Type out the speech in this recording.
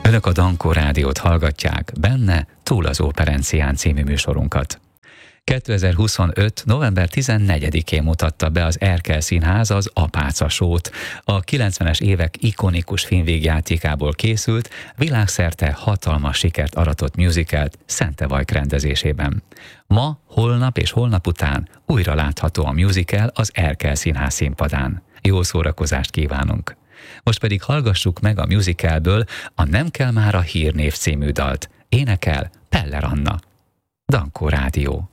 Önök a Dankó Rádiót hallgatják, benne Túl az Óperencián című műsorunkat. 2025. november 14-én mutatta be az Erkel Színház az Apáca Sót. A 90-es évek ikonikus filmvégjátékából készült, világszerte hatalmas sikert aratott musicalt Szentevajk rendezésében. Ma, holnap és holnap után újra látható a musical az Erkel Színház színpadán. Jó szórakozást kívánunk! Most pedig hallgassuk meg a musicalből a Nem kell már a hírnév című dalt. Énekel Peller Anna. Dankó Rádió.